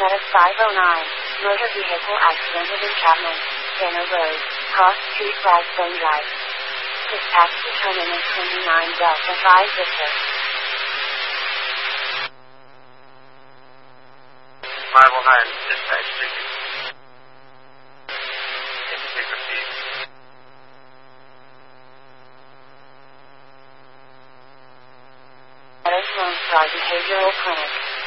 Meta 509, motor vehicle accident at encampment, Banner Road, Cross Street, Ragsbone Drive. Dispatch determinant 29 Delta 5 Victor. 509, dispatch speaking. Can you please proceed? Lone Star Behavioral Clinic.